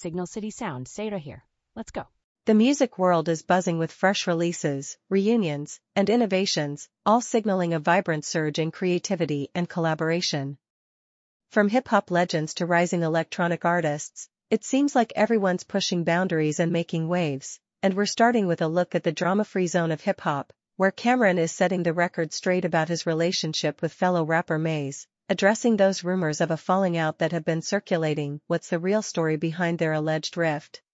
Signal City Sound. Say it here. Let's go. The music world is buzzing with fresh releases, reunions, and innovations, all signaling a vibrant surge in creativity and collaboration. From hip-hop legends to rising electronic artists, it seems like everyone's pushing boundaries and making waves, and we're starting with a look at the drama-free zone of hip-hop, where Cameron is setting the record straight about his relationship with fellow rapper Maze, addressing those rumors of a falling out that have been circulating. What's the real story behind their alleged rift?